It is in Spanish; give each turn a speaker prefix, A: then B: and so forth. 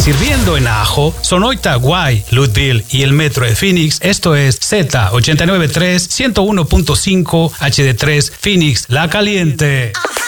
A: Sirviendo en Ajo, Sonoita, Guay, Louisville y el Metro de Phoenix. Esto es Z893 101.5 HD3 Phoenix, La Caliente.